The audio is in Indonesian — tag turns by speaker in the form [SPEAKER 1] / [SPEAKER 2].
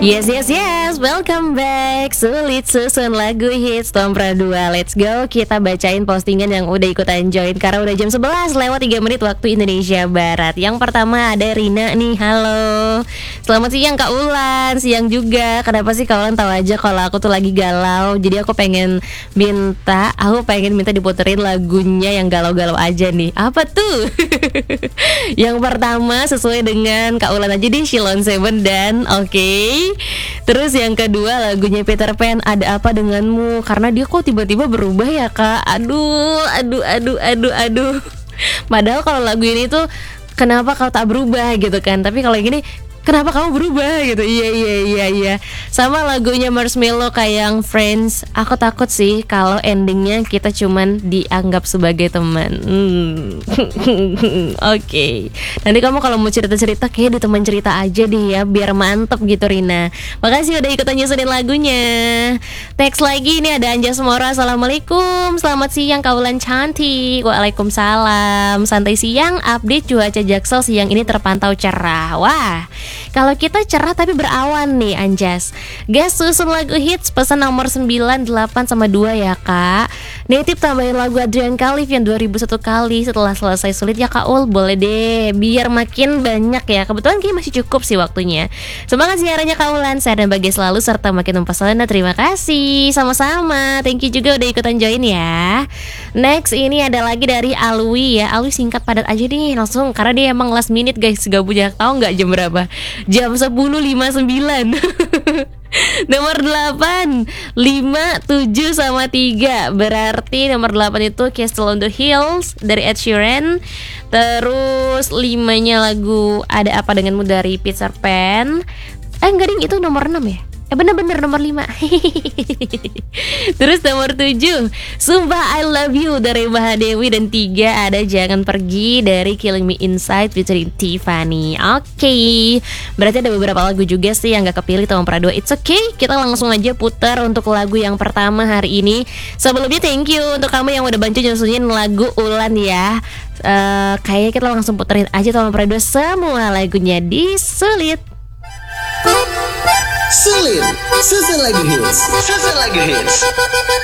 [SPEAKER 1] Yes, yes, yes, welcome back. Sulit susun lagu hits Tompra 2. Let's go, kita bacain postingan yang udah ikutan join. Karena udah jam 11 lewat 3 menit waktu Indonesia Barat. Yang pertama ada Rina nih, halo. Selamat siang Kak Ulan, siang juga. Kenapa sih Kak Ulan tahu aja kalau aku tuh lagi galau. Jadi aku pengen minta diputerin lagunya yang galau-galau aja nih. Apa tuh? Yang pertama sesuai dengan Kak Ulan aja di Shilon Seven dan oke. Terus yang kedua lagunya Peter Pan, Ada Apa Denganmu. Karena dia kok tiba-tiba berubah ya Kak. Aduh. Padahal kalau lagu ini tuh kenapa kau tak berubah gitu kan. Tapi kalau yang gini, kenapa kamu berubah gitu. Iya. Sama lagunya Marshmello kayak yang Friends. Aku takut sih kalau endingnya kita cuman dianggap sebagai teman. Oke. Nanti kamu kalau mau cerita-cerita kayak di teman cerita aja deh ya, biar mantep gitu Rina. Makasih udah ikutan nyusunin lagunya. Teks lagi ini ada Anja Semora. Assalamualaikum, selamat siang Kaulan cantik. Waalaikumsalam. Santai siang, update cuaca Jaksel siang ini terpantau cerah. Wah, kalau kita cerah tapi berawan nih Anjas. Gas susun lagu hits pesan nomor 9, 8 sama 2 ya Kak. Native tambahin lagu Adrian Khalif yang 2001 kali setelah selesai sulit ya Kak Ul. Boleh deh, biar makin banyak ya. Kebetulan kayaknya masih cukup sih waktunya. Semangat siarannya Kak Ulan, sehat dan bahagia selalu serta makin mempesona. Terima kasih. Sama-sama. Thank you juga udah ikutan join ya. Next ini ada lagi dari Alwi ya. Alwi singkat padat aja nih langsung karena dia emang last minute guys. Gak punya tahu nggak jam berapa? Jam 10.59. Nomor 8 5, 7 sama 3. Berarti nomor 8 itu Castle on the Hills dari Ed Sheeran. Terus 5-nya lagu Ada Apa Denganmu dari Peter Pan. Enggak ding, itu nomor 6 ya? Bener-bener nomor 5. Terus nomor 7 Sumpah I Love You dari Mahadewi. Dan 3 ada Jangan Pergi dari Killing Me Inside featuring Tiffany. Oke. Berarti ada beberapa lagu juga sih yang gak kepilih Tompra 2. It's okay, kita langsung aja putar untuk lagu yang pertama hari ini. Sebelumnya thank you untuk kamu yang udah bantu nyusunin lagu Ulan ya. Kayaknya kita langsung puterin aja Tompra 2 semua lagunya di Sulit.
[SPEAKER 2] Sulit, susun lagu hits.